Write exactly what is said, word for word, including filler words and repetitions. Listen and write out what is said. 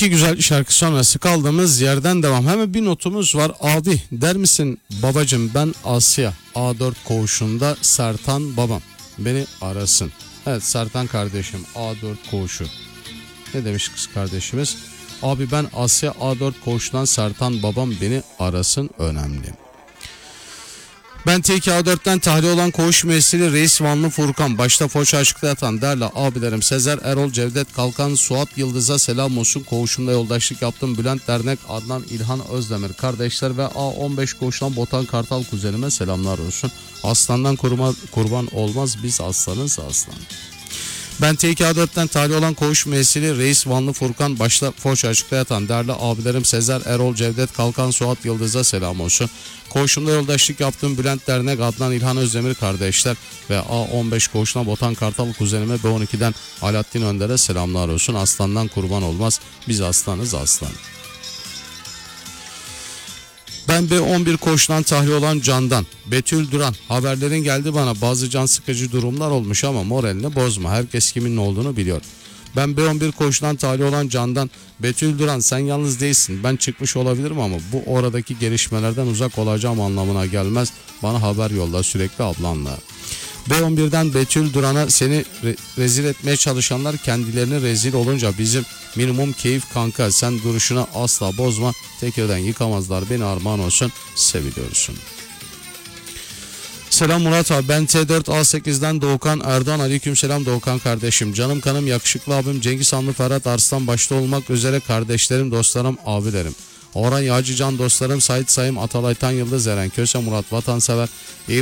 İki güzel şarkı sonrası kaldığımız yerden devam. Hemen bir notumuz var. Abi der misin babacım, ben Asya A dört koğuşunda Sertan babam beni arasın. Evet Sertan kardeşim, A dört koğuşu. Ne demiş kız kardeşimiz? Abi ben Asya A dört koğuşundan Sertan babam beni arasın, önemli. Ben T iki A dörtten tahliye olan koğuş müessili Reis Vanlı Furkan, başta Foça açıkta yatan değerli abilerim Sezer, Erol, Cevdet, Kalkan, Suat Yıldız'a selam olsun. Koğuşumda yoldaşlık yaptım Bülent Dernek, Adnan, İlhan Özdemir kardeşler ve A on beş koğuştan Botan Kartal kuzenime selamlar olsun. Aslandan kurma, kurban olmaz, biz aslanız aslan. Ben T iki A dörtten tahliye olan koğuş müessili Reis Vanlı Furkan, başta Foça açıkta yatan değerli abilerim Sezer, Erol, Cevdet, Kalkan, Suat Yıldız'a selam olsun. Koğuşumda yoldaşlık yaptığım Bülent Dernek, Adnan, İlhan Özdemir kardeşler ve A on beş koğuşuna Botan Kartal kuzenime B on ikiden Alaaddin Önder'e selamlar olsun. Aslandan kurban olmaz, biz aslanız aslan. Ben B on bir koğuşundan tahliye olan Candan, Betül Duran, haberlerin geldi bana, bazı can sıkıcı durumlar olmuş ama moralini bozma, herkes kimin ne olduğunu biliyor. Ben B on bir koğuşundan tahliye olan Candan, Betül Duran sen yalnız değilsin, ben çıkmış olabilirim ama bu oradaki gelişmelerden uzak olacağım anlamına gelmez, bana haber yolla sürekli ablanla. B on birden Betül Duran'a seni re- rezil etmeye çalışanlar kendilerini rezil olunca bizim minimum keyif kanka, sen duruşuna asla bozma, tekrardan yıkamazlar beni, armağan olsun, seviliyorsun. Selam Murat abi, ben T dört A sekizden Doğukan Erdoğan, aleyküm selam Doğukan kardeşim, canım kanım yakışıklı abim Cengiz Hanlı Ferhat Arslan başta olmak üzere kardeşlerim, dostlarım, abilerim. Orhan Yağcı can dostlarım, Sait Sayım, Atalay Tan Yıldız, Eren Köse, Murat Vatansever,